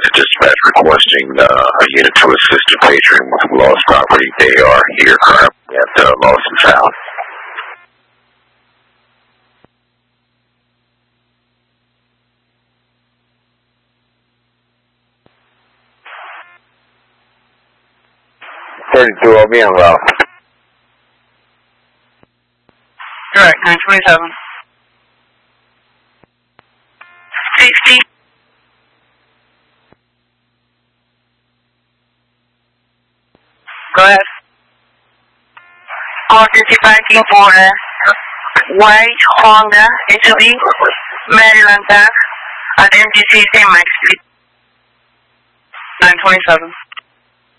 to dispatch requesting a unit to assist a patron with lost property. They are here currently at Lost and Found. I'll be on route. Correct, 927. 60. Go ahead. Participating for a white Honda SUV, Maryland tag, at MGC Max Speed. 927.